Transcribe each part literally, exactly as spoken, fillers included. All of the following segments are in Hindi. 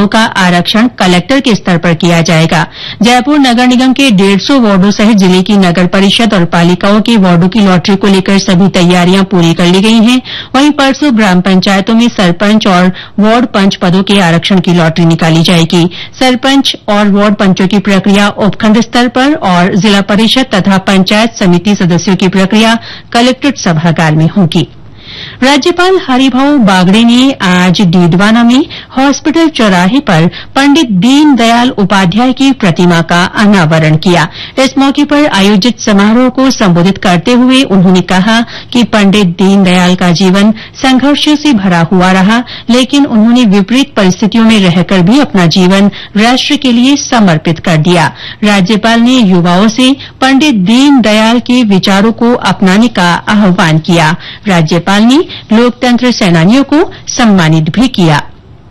पदों का आरक्षण कलेक्टर के स्तर पर किया जाएगा। जयपुर नगर निगम के डेढ़ सौ वार्डों सहित जिले की नगर परिषद और पालिकाओं के वार्डों की लॉटरी को लेकर सभी तैयारियां पूरी कर ली गई हैं। वहीं परसों ग्राम पंचायतों में सरपंच और वार्ड पंच पदों के आरक्षण की लॉटरी निकाली जाएगी। सरपंच और वार्ड पंचों की प्रक्रिया उपखंड स्तर पर और जिला परिषद तथा पंचायत समिति सदस्यों की प्रक्रिया कलेक्ट्रेट सभागार में होगी। राज्यपाल हरिभाऊ बागड़े ने आज डीडवाना में हॉस्पिटल चौराहे पर पंडित दीनदयाल उपाध्याय की प्रतिमा का अनावरण किया। इस मौके पर आयोजित समारोह को संबोधित करते हुए उन्होंने कहा कि पंडित दीनदयाल का जीवन संघर्षों से भरा हुआ रहा, लेकिन उन्होंने विपरीत परिस्थितियों में रहकर भी अपना जीवन राष्ट्र के लिए समर्पित कर दिया। राज्यपाल ने युवाओं से पंडित दीनदयाल के विचारों को अपनाने का आह्वान किया। राज्यपाल ने लोकतंत्र सेनानियों को सम्मानित भी किया।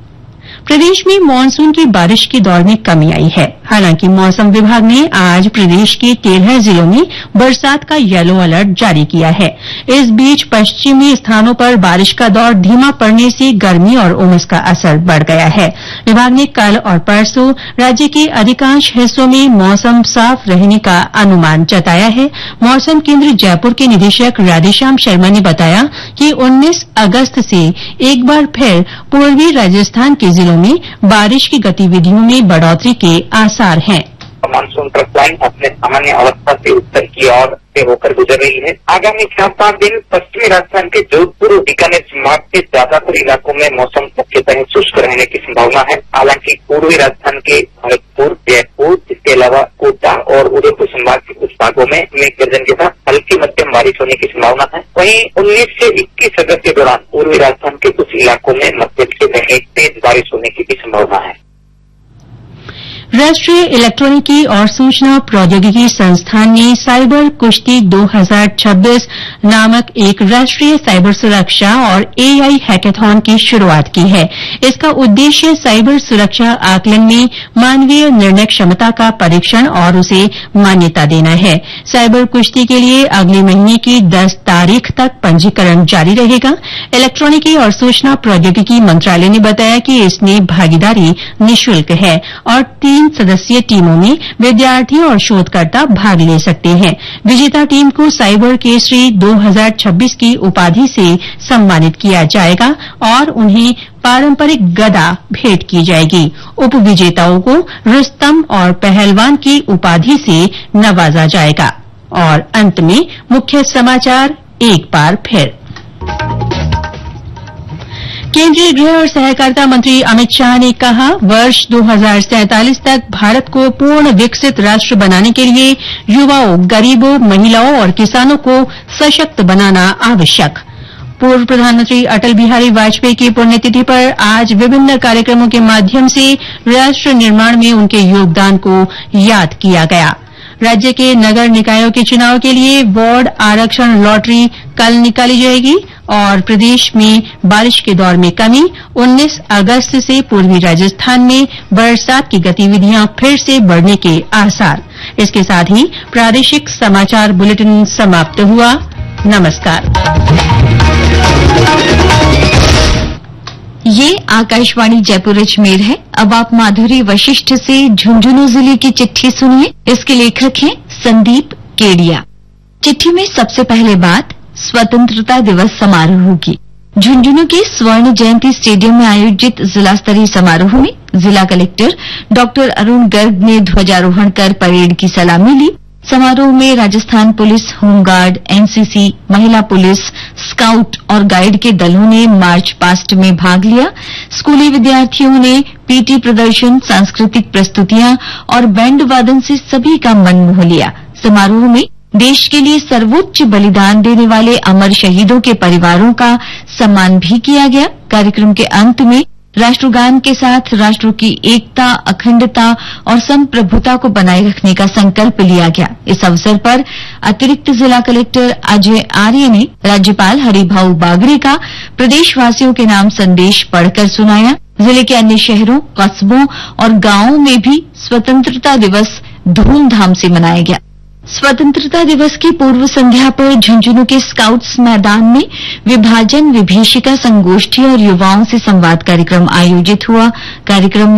प्रदेश में मानसून की बारिश के दौर में कमी आई है। हालांकि मौसम विभाग ने आज प्रदेश के तेरह जिलों में बरसात का येलो अलर्ट जारी किया है। इस बीच पश्चिमी स्थानों पर बारिश का दौर धीमा पड़ने से गर्मी और उमस का असर बढ़ गया है। विभाग ने कल और परसों राज्य के अधिकांश हिस्सों में मौसम साफ रहने का अनुमान जताया है। मौसम केंद्र जयपुर के निदेशक राधेश्याम शर्मा ने बताया कि उन्नीस अगस्त से एक बार फिर पूर्वी राजस्थान के जिलों में बारिश की गतिविधियों में बढ़ोतरी के आसार हैं। मानसून ट्रफ लाइन अपने सामान्य अवस्था से उत्तर की ओर से होकर गुजर रही है। आगामी चार पांच दिन पश्चिमी राजस्थान के जोधपुर और बीकानेर संभाग के ज्यादातर इलाकों में मौसम मुख्यतः शुष्क रहने की संभावना है। हालांकि पूर्वी राजस्थान के भरतपुर, जयपुर, इसके अलावा कोटा और उदयपुर संभाग के कुछ भागों में मेघ गर्जन के साथ हल्की मध्यम बारिश होने की संभावना है। वहीं उन्नीस से इक्कीस अगस्त के दौरान पूर्वी राजस्थान के कुछ इलाकों में मध्यम से तेज बारिश होने की भी संभावना है। राष्ट्रीय इलेक्ट्रॉनिकी और सूचना प्रौद्योगिकी संस्थान ने साइबर कुश्ती दो हज़ार छब्बीस नामक एक राष्ट्रीय साइबर सुरक्षा और एआई हैकेथॉन की शुरूआत की है। इसका उद्देश्य साइबर सुरक्षा आकलन में मानवीय निर्णय क्षमता का परीक्षण और उसे मान्यता देना है। साइबर कुश्ती के लिए अगले महीने की दस तारीख तक पंजीकरण जारी रहेगा। इलेक्ट्रॉनिकी और सूचना प्रौद्योगिकी मंत्रालय ने बताया कि इसमें भागीदारी निःशुल्क है और तीन सदस्यीय टीमों में विद्यार्थी और शोधकर्ता भाग ले सकते हैं। विजेता टीम को साइबर केसरी दो हज़ार छब्बीस की उपाधि से सम्मानित किया जाएगा और उन्हें पारंपरिक गदा भेंट की जाएगी। उप विजेताओं को रुस्तम और पहलवान की उपाधि से नवाजा जाएगा। और अंत में मुख्य समाचार एक बार फिर। केंद्रीय गृह और सहकारिता मंत्री अमित शाह ने कहा, वर्ष दो हज़ार सैंतालीस तक भारत को पूर्ण विकसित राष्ट्र बनाने के लिए युवाओं, गरीबों, महिलाओं और किसानों को सशक्त बनाना आवश्यक। पूर्व प्रधानमंत्री अटल बिहारी वाजपेयी की पुण्यतिथि पर आज विभिन्न कार्यक्रमों के माध्यम से राष्ट्र निर्माण में उनके योगदान को याद किया गया। राज्य के नगर निकायों के चुनाव के लिए वार्ड आरक्षण लॉटरी कल निकाली जाएगी और प्रदेश में बारिश के दौर में कमी। उन्नीस अगस्त से पूर्वी राजस्थान में बरसात की गतिविधियां फिर से बढ़ने के आसार। इसके साथ ही प्रादेशिक समाचार बुलेटिन समाप्त हुआ। नमस्कार। ये आकाशवाणी जयपुर अजमेर है। अब आप माधुरी वशिष्ठ से झुंझुनू जिले की चिट्ठी सुनिए। इसके लेखक हैं संदीप केडिया। चिट्ठी में सबसे पहले बात स्वतंत्रता दिवस समारोह की। झुंझुनू के स्वर्ण जयंती स्टेडियम में आयोजित जिला स्तरीय समारोह में जिला कलेक्टर डॉक्टर अरुण गर्ग ने ध्वजारोहण कर परेड की सलामी ली। समारोह में राजस्थान पुलिस, होमगार्ड, एनसीसी, महिला पुलिस, स्काउट और गाइड के दलों ने मार्च पास्ट में भाग लिया। स्कूली विद्यार्थियों ने पीटी प्रदर्शन, सांस्कृतिक प्रस्तुतियां और बैंड वादन से सभी का मन मोह लिया। समारोह में देश के लिए सर्वोच्च बलिदान देने वाले अमर शहीदों के परिवारों का सम्मान भी किया गया। कार्यक्रम के अंत में राष्ट्रगान के साथ राष्ट्र की एकता, अखंडता और संप्रभुता को बनाए रखने का संकल्प लिया गया। इस अवसर पर अतिरिक्त जिला कलेक्टर अजय आर्य ने राज्यपाल हरिभाऊ बागड़े का प्रदेशवासियों के नाम संदेश पढ़कर सुनाया। जिले के अन्य शहरों, कस्बों और गांवों में भी स्वतंत्रता दिवस धूमधाम से मनाया गया। स्वतंत्रता दिवस की पूर्व संध्या पर झुंझुनू के स्काउट्स मैदान में विभाजन विभीषिका संगोष्ठी और युवाओं से संवाद कार्यक्रम आयोजित हुआ। कार्यक्रम